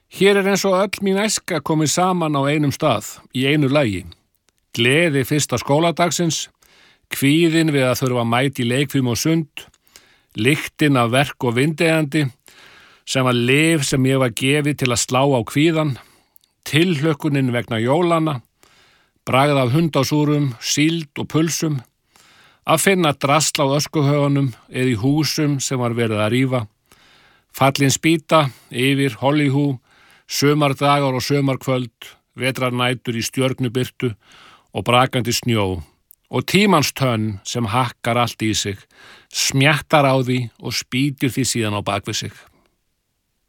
Hér eins og öll mín æska komið saman á einum stað, í einu lagi. Gleði fyrsta skóladagsins, kvíðin við að þurfa að mæta í leikfim og sund, lyktin af verk og vindeigandi, sem var lyf sem ég var gefið til að slá á kvíðan, tilhlökkunin vegna jólana, bragð af hundásúrum, síld og pulsum, að finna drasl á öskuhaugunum eða í húsum sem var verið að rífa, fallin spýta yfir Hollyhú, sumardagar og sumarkvöld, vetrarnætur í stjörnubirtu og brakandi snjó og tímans tönn sem hakkar allt í sig, smjattar á því og spýtur því síðan á bakvið sig.